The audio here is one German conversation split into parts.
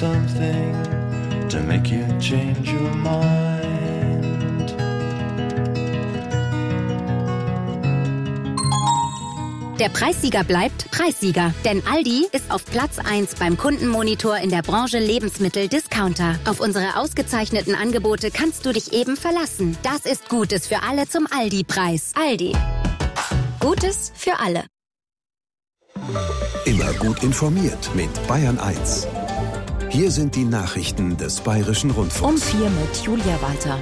something to make you change your mind. Der Preissieger bleibt Preissieger, denn Aldi ist auf Platz 1 beim Kundenmonitor in der Branche Lebensmittel-Discounter. Auf unsere ausgezeichneten Angebote kannst du dich eben verlassen. Das ist Gutes für alle zum Aldi-Preis. Aldi. Gutes für alle. Immer gut informiert mit Bayern 1. Hier sind die Nachrichten des Bayerischen Rundfunks. Um 4 mit Julia Walter.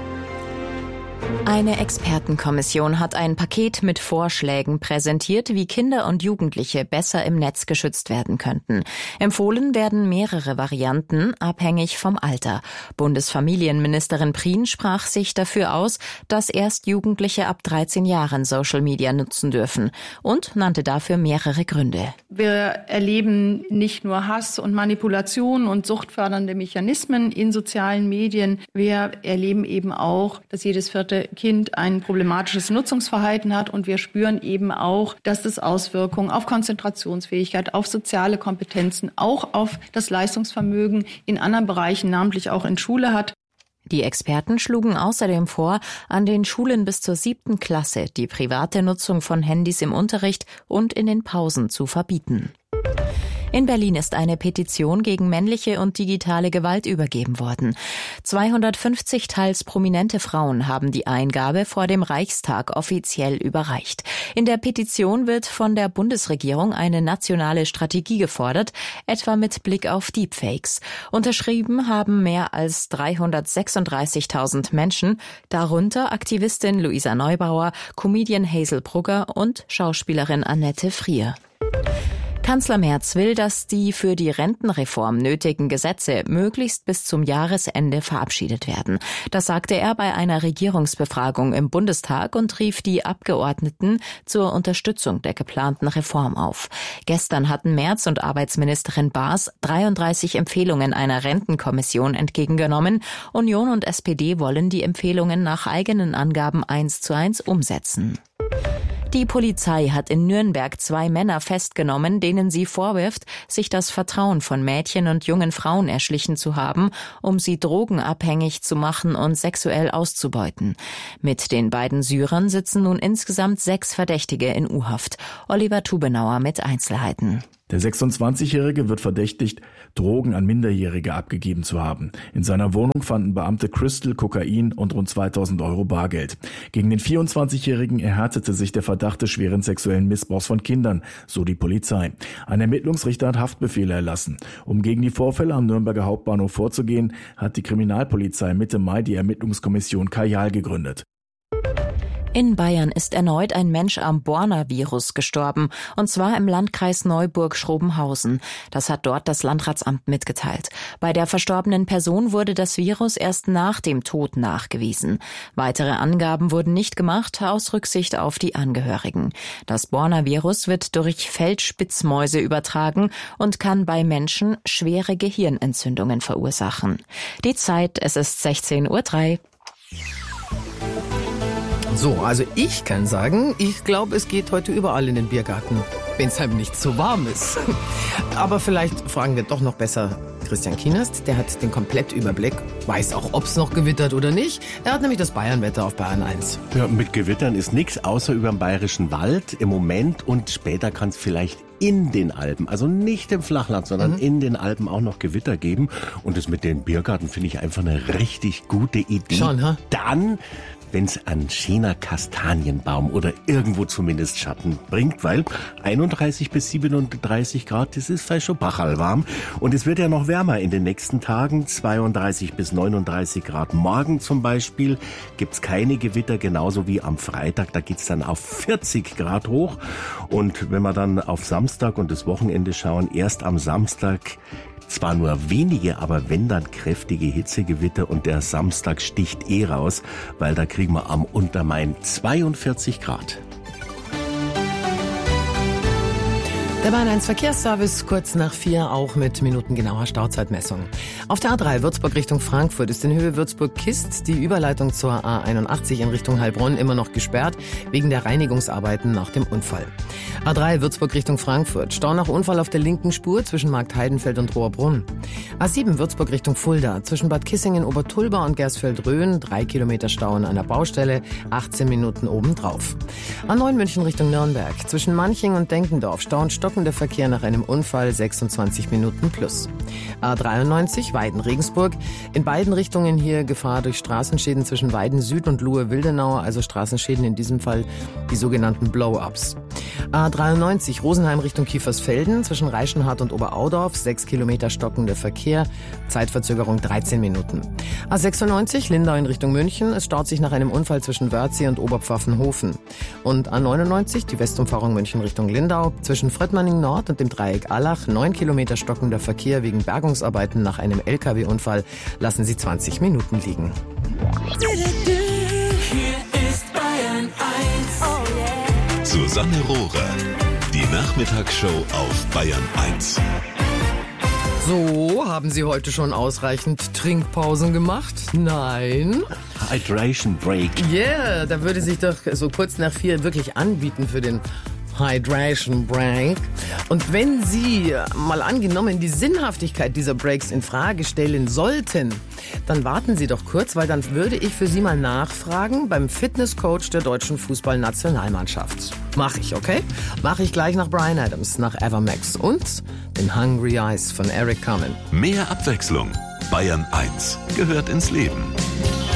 Eine Expertenkommission hat ein Paket mit Vorschlägen präsentiert, wie Kinder und Jugendliche besser im Netz geschützt werden könnten. Empfohlen werden mehrere Varianten, abhängig vom Alter. Bundesfamilienministerin Prien sprach sich dafür aus, dass erst Jugendliche ab 13 Jahren Social Media nutzen dürfen und nannte dafür mehrere Gründe. Wir erleben nicht nur Hass und Manipulation und suchtfördernde Mechanismen in sozialen Medien. Wir erleben eben auch, dass jedes vierte Kind ein problematisches Nutzungsverhalten hat und wir spüren eben auch, dass das Auswirkungen auf Konzentrationsfähigkeit, auf soziale Kompetenzen, auch auf das Leistungsvermögen in anderen Bereichen, namentlich auch in Schule hat. Die Experten schlugen außerdem vor, an den Schulen bis zur 7. Klasse die private Nutzung von Handys im Unterricht und in den Pausen zu verbieten. In Berlin ist eine Petition gegen männliche und digitale Gewalt übergeben worden. 250 teils prominente Frauen haben die Eingabe vor dem Reichstag offiziell überreicht. In der Petition wird von der Bundesregierung eine nationale Strategie gefordert, etwa mit Blick auf Deepfakes. Unterschrieben haben mehr als 336.000 Menschen, darunter Aktivistin Luisa Neubauer, Comedian Hazel Brugger und Schauspielerin Annette Frier. Kanzler Merz will, dass die für die Rentenreform nötigen Gesetze möglichst bis zum Jahresende verabschiedet werden. Das sagte er bei einer Regierungsbefragung im Bundestag und rief die Abgeordneten zur Unterstützung der geplanten Reform auf. Gestern hatten Merz und Arbeitsministerin Baas 33 Empfehlungen einer Rentenkommission entgegengenommen. Union und SPD wollen die Empfehlungen nach eigenen Angaben 1:1 umsetzen. Die Polizei hat in Nürnberg 2 Männer festgenommen, denen sie vorwirft, sich das Vertrauen von Mädchen und jungen Frauen erschlichen zu haben, um sie drogenabhängig zu machen und sexuell auszubeuten. Mit den beiden Syrern sitzen nun insgesamt 6 Verdächtige in U-Haft. Oliver Tubenauer mit Einzelheiten. Der 26-Jährige wird verdächtigt, Drogen an Minderjährige abgegeben zu haben. In seiner Wohnung fanden Beamte Crystal, Kokain und rund 2.000 Euro Bargeld. Gegen den 24-Jährigen erhärtete sich der Verdacht des schweren sexuellen Missbrauchs von Kindern, so die Polizei. Ein Ermittlungsrichter hat Haftbefehle erlassen. Um gegen die Vorfälle am Nürnberger Hauptbahnhof vorzugehen, hat die Kriminalpolizei Mitte Mai die Ermittlungskommission Kajal gegründet. In Bayern ist erneut ein Mensch am Borna-Virus gestorben, und zwar im Landkreis Neuburg-Schrobenhausen. Das hat dort das Landratsamt mitgeteilt. Bei der verstorbenen Person wurde das Virus erst nach dem Tod nachgewiesen. Weitere Angaben wurden nicht gemacht, aus Rücksicht auf die Angehörigen. Das Borna-Virus wird durch Feldspitzmäuse übertragen und kann bei Menschen schwere Gehirnentzündungen verursachen. Die Zeit, es ist 16:03 Uhr. So, also ich kann sagen, ich glaube, es geht heute überall in den Biergarten, wenn es halt nicht zu warm ist. Aber vielleicht fragen wir doch noch besser Christian Kienast, der hat den Komplettüberblick, weiß auch, ob es noch gewittert oder nicht. Er hat nämlich das Bayernwetter auf Bayern 1. Ja, mit Gewittern ist nichts, außer über dem Bayerischen Wald im Moment, und später kann es vielleicht in den Alpen, also nicht im Flachland, sondern in den Alpen auch noch Gewitter geben. Und das mit den Biergarten finde ich einfach eine richtig gute Idee. Schon, ha? Dann, wenn es einen schöner Kastanienbaum oder irgendwo zumindest Schatten bringt, weil 31 bis 37 Grad, das ist vielleicht schon bachalwarm. Und es wird ja noch wärmer in den nächsten Tagen, 32 bis 39 Grad. Morgen zum Beispiel gibt's keine Gewitter, genauso wie am Freitag, da geht's dann auf 40 Grad hoch. Und wenn wir dann auf Samstag und das Wochenende schauen, erst am Samstag zwar nur wenige, aber wenn dann kräftige Hitzegewitter, und der Samstag sticht raus, weil da kriegen wir am Untermain 42 Grad. Der Bayern 1 Verkehrsservice kurz nach 4, auch mit minutengenauer Stauzeitmessung. Auf der A3 Würzburg Richtung Frankfurt ist in Höhe Würzburg-Kist die Überleitung zur A81 in Richtung Heilbronn immer noch gesperrt, wegen der Reinigungsarbeiten nach dem Unfall. A3 Würzburg Richtung Frankfurt, Stau nach Unfall auf der linken Spur zwischen Marktheidenfeld und Rohrbrunn. A7 Würzburg Richtung Fulda, zwischen Bad Kissingen, Obertulba und Gersfeld-Rhön, 3 Kilometer Stau an einer Baustelle, 18 Minuten obendrauf. A9 München Richtung Nürnberg, zwischen Manching und Denkendorf, Stau und stockender Verkehr nach einem Unfall, 26 Minuten plus. A93 Weiden-Regensburg, in beiden Richtungen hier Gefahr durch Straßenschäden zwischen Weiden Süd und Luhe-Wildenau, also Straßenschäden in diesem Fall die sogenannten Blow-Ups. A93 Rosenheim Richtung Kiefersfelden, zwischen Reichenhart und Oberaudorf, 6 Kilometer stockender Verkehr, Zeitverzögerung 13 Minuten. A96 Lindau in Richtung München, es staut sich nach einem Unfall zwischen Wörthsee und Oberpfaffenhofen. Und A99 die Westumfahrung München Richtung Lindau, zwischen Fröttmanning Nord und dem Dreieck Allach, 9 Kilometer stockender Verkehr wegen Bergungsarbeiten nach einem LKW-Unfall, lassen Sie 20 Minuten liegen. Hier ist Bayern 1. Oh yeah. Susanne Rohrer, die Nachmittagsshow auf Bayern 1. So, haben Sie heute schon ausreichend Trinkpausen gemacht? Nein? Hydration Break. Yeah, da würde sich doch so kurz nach 4 wirklich anbieten für den Hydration Break. Und wenn Sie mal angenommen die Sinnhaftigkeit dieser Breaks in Frage stellen sollten, dann warten Sie doch kurz, weil dann würde ich für Sie mal nachfragen beim Fitnesscoach der deutschen Fußballnationalmannschaft. Mach ich, okay? Mach ich gleich nach Bryan Adams, nach Evermax und den Hungry Eyes von Eric Carmen. Mehr Abwechslung. Bayern 1 gehört ins Leben.